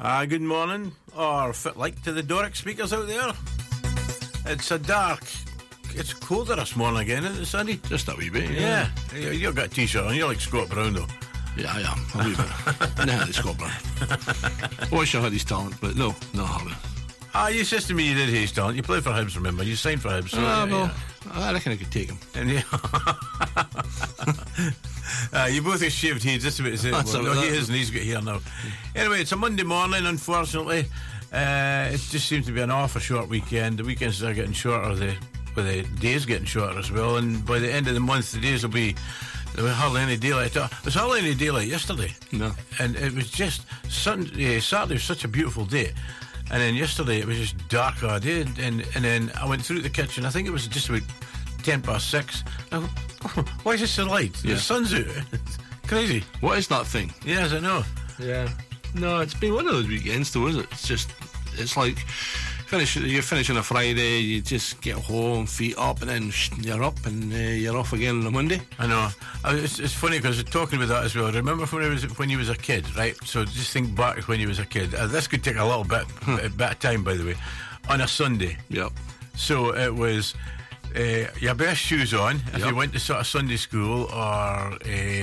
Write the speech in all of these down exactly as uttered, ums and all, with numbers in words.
Ah, good morning, or fit like to the Doric speakers out there. It's a dark, it's colder this morning again, isn't it, Sandy? Just a wee bit, yeah. yeah. You've got a t-shirt on, you're like Scott Brown though. Yeah, I am, a wee bit. Nah, it's Scott Brown. I wish I had his talent, but no, no, I haven't. Ah, you said to me you did have his talent. You played for Hibs, remember? You signed for Hibs. So, ah, yeah, well, yeah. I reckon I could take him. And yeah. uh, you both have shaved heads, that's about to say. Well, no, he is, and he's got hair now. Anyway, it's a Monday morning, unfortunately. Uh, it just seems to be an awful short weekend. The weekends are getting shorter, the, well, the days getting shorter as well, and by the end of the month, the days will be, there was hardly any daylight. There was hardly any daylight yesterday. No. And it was just, Sunday, Saturday was such a beautiful day. And then yesterday it was just dark all day, and, and, and then I went through the kitchen. I think it was just about ten past six. I go, oh, why is this so light? Yeah. The sun's out. Crazy. What is that thing? Yes, I know. Yeah. No, it's been one of those weekends though, is it? It's just, it's like, finish. you finish on a Friday, you just get home, feet up, and then you're up and uh, you're off again on a Monday. I know. I, it's, it's funny because talking about that as well. Remember when, I was, when you was a kid, right? So just think back when you was a kid. Uh, this could take a little bit, a bit of time, by the way. On a Sunday. Yep. So it was uh, your best shoes on if Yep. you went to sort of Sunday school, or uh,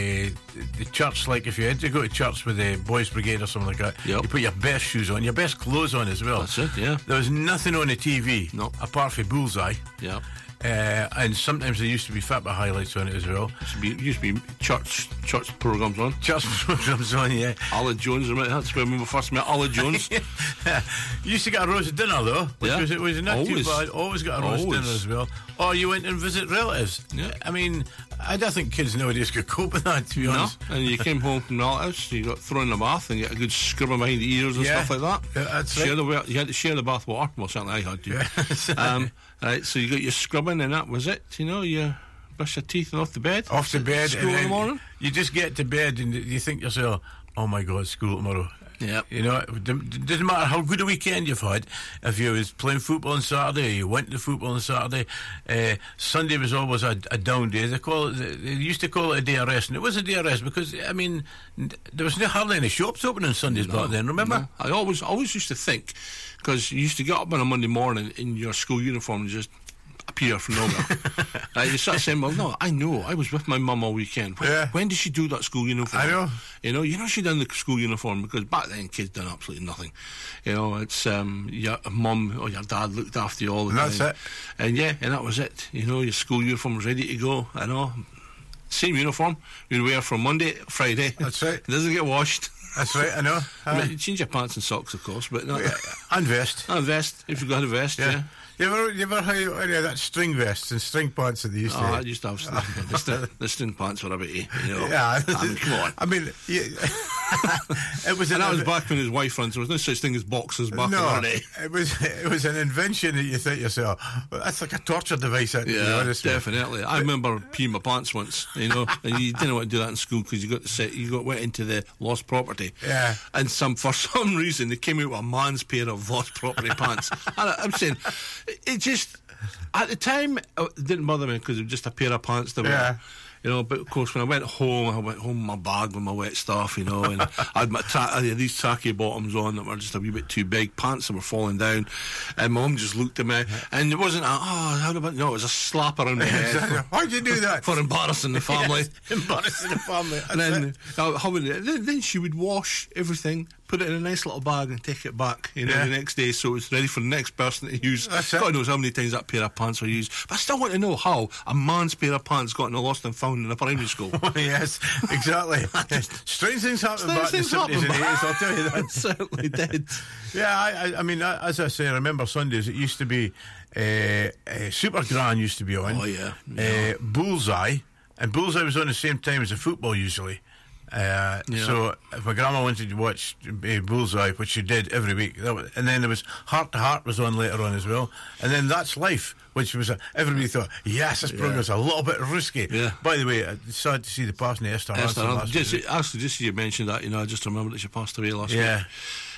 the church, like if you had to go to church with the Boys Brigade or something like that. Yep. You put your best shoes on, your best clothes on as well. That's it, yeah. There was nothing on the T V No. apart from Bullseye. Yeah. Uh, and sometimes there used to be Fitbit highlights on it as well. Used to be, used to be church church programmes on. Church programs on, yeah. Alla Jones, that's when we first met Alla Jones. You used to get a roast dinner though, which Yeah. was, it was not Always. too bad. Always got a roast Always. dinner as well. Or you went and visit relatives. Yeah. I mean, I don't think kids nowadays could cope with that, to be No, honest. and you came home from relatives, you got thrown in the bath and you get a good scrubbing behind the ears and Yeah. stuff like that. Yeah, that's share right. the wa- you had to share the bath water. Well, certainly I had to. Yeah. um, right, so you got your scrubbing and that was it. You know, you brush your teeth and off the bed. Off the bed, School and in then the morning. you just get to bed and you think to yourself, oh my God, school tomorrow. Yeah. You know, it doesn't matter how good a weekend you've had. If you was playing football on Saturday, or you went to football on Saturday, uh, Sunday was always a, a down day. They call it, they used to call it a day of rest, and it was a day of rest because I mean, there was no, hardly any shops open on Sundays No, back then. Remember? no. I always, always used to think, because you used to get up on a Monday morning in your school uniform and just appear from nowhere. Right, you start saying, well, no, I know, I was with my mum all weekend. When, Yeah. when did she do that school uniform? I know. You know, you know she done the school uniform because back then kids done absolutely nothing. You know, it's um, your mum or your dad looked after you all the That's time. it. And yeah, and that was it. You know, your school uniform was ready to go. I know. Same uniform you'd wear from Monday to Friday. That's right. It doesn't get washed. That's right, I know. I Uh, mean, you change your pants and socks, of course, but not and vest. a vest. If you've got a vest, yeah. Yeah. You ever, you ever had any of that string vests and string pants that they used Oh, to I have? used to have string, the, string, the string pants were a bit, you know. Yeah. I mean, come on. I mean, yeah. it was And that an- was back when his wife runs. There was no such thing as boxes back No, in the day. it was it was an invention that you think yourself, well, that's like a torture device. That, to be Yeah, honest with you. definitely. I remember peeing my pants once, you know, and you didn't want to do that in school because you got to set, you got went into the lost property. Yeah. And some for some reason they came out with a man's pair of lost property pants. And I, I'm saying, it just at the time it didn't bother me because it was just a pair of pants to wear. Yeah. You know, but of course when I went home, I went home with my bag with my wet stuff, you know, and I had my tra- I had these tacky bottoms on that were just a wee bit too big, pants that were falling down, and my mum just looked at me, and it wasn't a, oh, how about, no, it was a slap around the head. Why'd you do that? For embarrassing the family. Yes, embarrassing the family. And That's then, it. uh, how many, then, then she would wash everything, put it in a nice little bag and take it back, you know, Yeah. the next day so it's ready for the next person to use. That's it. God knows how many times that pair of pants were used. But I still want to know how a man's pair of pants got in a lost and found in a primary school. Yes, exactly. Strange things happen Strange back in the things happen seventies and back- eighties, I'll tell you that. It certainly did. Yeah, I, I, I mean, uh, as I say, I remember Sundays, it used to be uh, uh, Super Grand used to be on. Oh, yeah. Uh, Bullseye, and Bullseye was on the same time as the football usually. Uh, Yeah. So if my grandma wanted to watch uh, Bullseye, which she did every week, that was, and then there was Heart to Heart was on later on as well, and then That's Life, which was a, everybody thought, yes, this program's a little bit risky. Yeah. By the way, it's sad to see the passing of Esther Esther, Hansen last just, week. actually, just as you mentioned that, you know, I just remembered that she passed away last Yeah. week.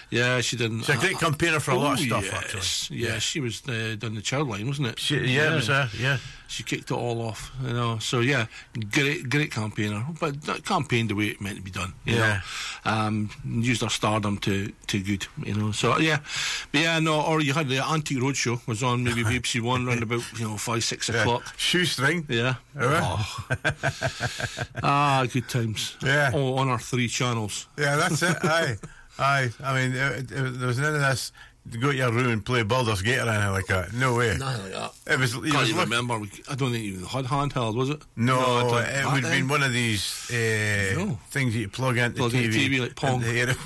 Yeah, she did. She's a great uh, campaigner for a oh, lot of stuff, yes. actually. Yeah, yeah, she was uh, done the child line, wasn't it? She, yeah, yeah, it was her, yeah. She kicked it all off, you know. So, yeah, great great campaigner. But that campaigned the way it meant to be done, you yeah. know. Um, used her stardom to, to good, you know. So, yeah. But, yeah, no, or you had the Antique Roadshow was on maybe B B C One around about, you know, five, six yeah. o'clock. Shoestring. Yeah. Oh. Ah, good times. Yeah. Oh, on our three channels. Yeah, that's it. Aye. Aye. I mean, it, it, there was none of this. Go to your room and play Baldur's Gate or anything like that. No way. Nothing like that. It was. Can't was even look, remember. We, I don't think you even had handheld, was it? No, no it would have been one of these uh, no. things that you plug into plug the T V. Into T V like Pong.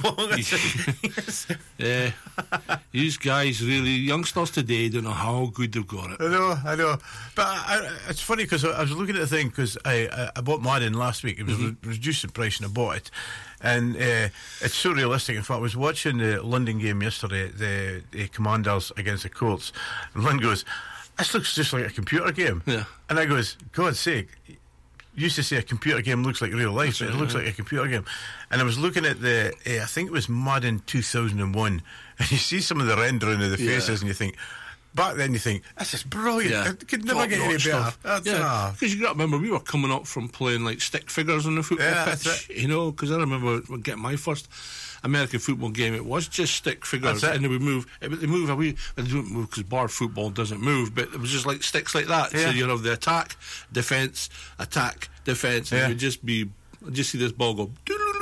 Yeah. These guys, really, youngsters today don't know how good they've got it. I know, I know. But I, I, it's funny because I was looking at the thing because I, I, I bought Madden last week. It was mm-hmm. re- reduced in price and I bought it. And uh, it's so realistic. In fact, I was watching the London game yesterday, the, the Commanders against the Colts, and Lynn goes, "This looks just like a computer game." Yeah. And I goes, "God's sake, you used to say a computer game looks like real life, but it looks like a computer game." And I was looking at the, uh, I think it was Madden two thousand one, and you see some of the rendering of the faces, yeah. and you think, back then you think, this is brilliant. Yeah. It could never get any better. That's yeah, because you got to remember, we were coming up from playing like stick figures on the football yeah, pitch, you know, because I remember getting my first American football game, it was just stick figures, and they would move, they move away, they don't move because bar football doesn't move, but it was just like sticks like that, yeah. So you'd have the attack, defence, attack, defence, and yeah. it would just be, just see this ball go,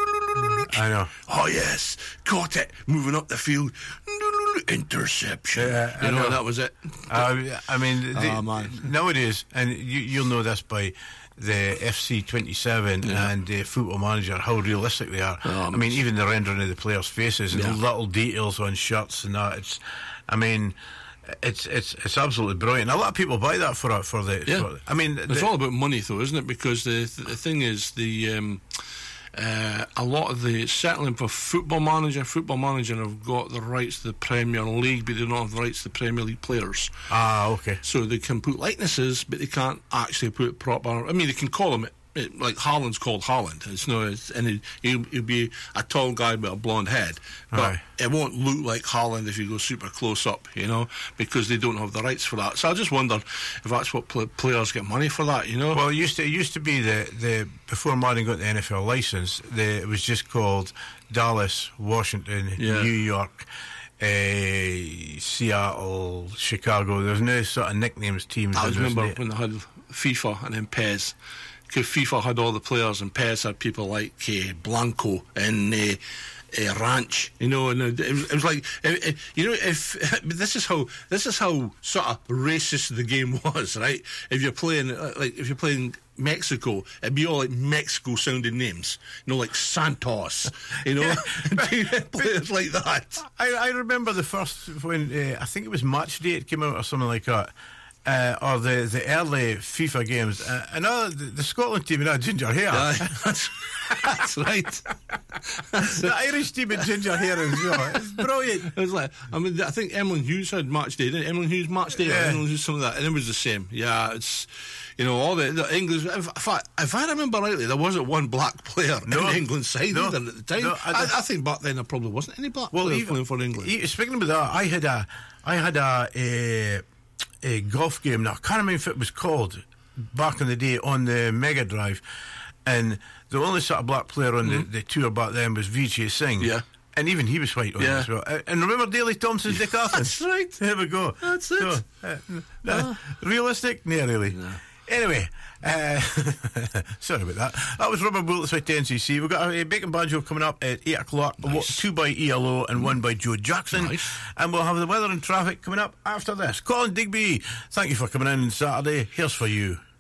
I know. Oh yes, caught it, moving up the field, interception. Yeah, you I know, know. that was it. Uh, I mean, the, oh, man. nowadays, and you, you'll know this by the F C twenty-seven yeah. and the Football Manager, how realistic they are. Oh, I mean, even the rendering of the players' faces and yeah. little details on shirts and that. It's, I mean, it's it's it's absolutely brilliant. A lot of people buy that for for the. Yeah. For, I mean, it's the, all about money, though, isn't it? Because the the thing is the. Um, Uh, a lot of the, certainly for Football Manager, Football Manager have got the rights to the Premier League, but they don't have the rights to the Premier League players. Ah, okay. So they can put likenesses, but they can't actually put proper. I mean, they can call them it, like Haaland's called Haaland. It's no, it's, and it, he'll, he'll be a tall guy with a blonde head, but Aye. it won't look like Haaland if you go super close up, you know, because they don't have the rights for that. So I just wonder if that's what pl- players get money for that, you know. Well, it used to it used to be the the before Madden got the N F L license, the, it was just called Dallas, Washington, yeah. New York. Uh, Seattle, Chicago. There's no sort of nicknames teams. I remember na- when they had FIFA and then P E S, because FIFA had all the players and P E S had people like uh, Blanco and uh, uh, Ranch, you know, and it was, it was like, uh, uh, you know, if this is how this is how sort of racist the game was, right? If you're playing uh, like if you're playing Mexico, it'd be all like Mexico sounding names, you know, like Santos, you know, players like that. I, I remember the first when uh, I think it was Match Day it came out or something like that. Uh, or the, the early FIFA games. Uh, I know the, the Scotland team had ginger hair. Yeah, that's, that's right. That's the it. Irish team had ginger hair as well. It's brilliant. It was like, I mean, I think Emlyn Hughes had match day, didn't it? Emlyn Hughes match day, yeah. or Emlyn Hughes, something like that, and it was the same. Yeah, it's, you know, all the, the English. In fact, if I remember rightly, there wasn't one black player no. in the England side no. either at the time. No, I, I, I think back then there probably wasn't any black well, players even, playing for England. Even, speaking about that, I had a, I had a. a a golf game now. I can't remember if it was called back in the day on the Mega Drive, and the only sort of black player on mm-hmm. the, the tour back then was Vijay Singh. Yeah. And even he was white on yeah. it as well. And remember Daley Thompson's Dick Arthur? That's right. There we go. That's it. So, uh, uh, realistic? No, really. No. Anyway, uh, sorry about that. That was Rubber Bullets by ten C C. We've got a Bacon Banjo coming up at eight o'clock. Nice. Two by E L O and mm. one by Joe Jackson. Nice. And we'll have the weather and traffic coming up after this. Colin Digby, thank you for coming in on Saturday. Here's for you.